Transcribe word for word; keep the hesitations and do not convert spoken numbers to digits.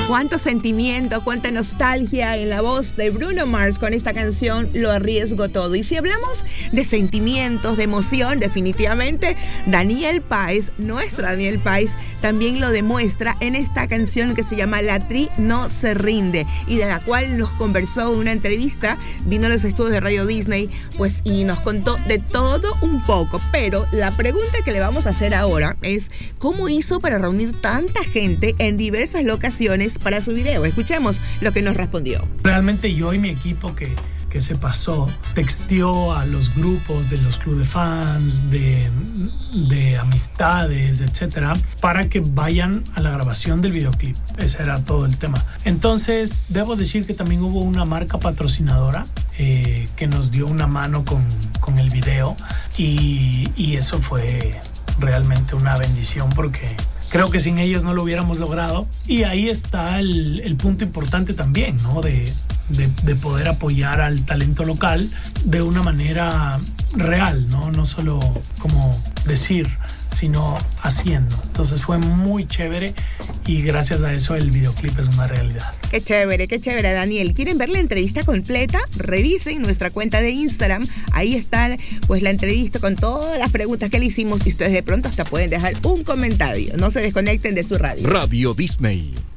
Cuánto sentimiento, cuánta nostalgia en la voz de Bruno Mars con esta canción Lo Arriesgo Todo. Y si hablamos de sentimientos, de emoción, definitivamente Daniel Páez, nuestro Daniel Páez, también lo demuestra en esta canción que se llama La Tri No Se Rinde y de la cual nos conversó en una entrevista, vino a los estudios de Radio Disney, pues y nos contó de todo un poco. Pero la pregunta que le vamos a hacer ahora es ¿cómo hizo para reunir tanta gente en diversas locaciones para su video? Escuchemos lo que nos respondió. Realmente yo y mi equipo que, que se pasó, texteó a los grupos de los clubes de fans, de, de amistades, etcétera, para que vayan a la grabación del videoclip. Ese era todo el tema. Entonces, debo decir que también hubo una marca patrocinadora eh, que nos dio una mano con, con el video y, y eso fue realmente una bendición porque creo que sin ellos no lo hubiéramos logrado. Y ahí está el, el punto importante también, ¿no? De, de, de poder apoyar al talento local de una manera real, ¿no? No solo como decir, sino haciendo. Entonces fue muy chévere y gracias a eso el videoclip es una realidad. Qué chévere, qué chévere, Daniel. ¿Quieren ver la entrevista completa? Revisen nuestra cuenta de Instagram. Ahí está pues la entrevista con todas las preguntas que le hicimos y ustedes de pronto hasta pueden dejar un comentario. No se desconecten de su radio. Radio Disney.